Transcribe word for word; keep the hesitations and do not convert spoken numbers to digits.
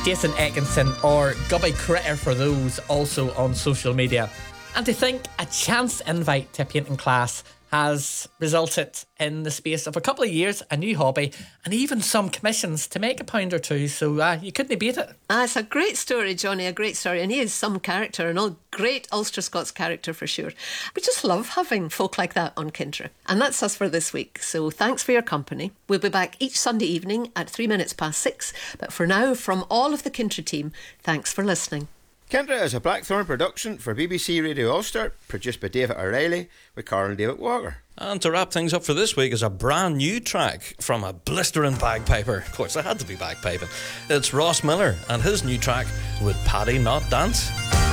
Jason Atkinson, or Gubby Critter for those also on social media. And to think a chance invite to a painting class has resulted in the space of a couple of years, a new hobby, and even some commissions to make a pound or two. So uh, you couldn't beat it. Ah, it's a great story, Johnny, a great story. And he is some character, an old great Ulster Scots character for sure. We just love having folk like that on Kindra. And that's us for this week. So thanks for your company. We'll be back each Sunday evening at three minutes past six. But for now, from all of the Kindra team, thanks for listening. Kindra is a Blackthorn production for B B C Radio Ulster, produced by David O'Reilly with Carl and David Walker. And to wrap things up for this week is a brand new track from a blistering bagpiper. Of course, it had to be bagpiping. It's Ross Miller and his new track, Would Paddy Not Dance?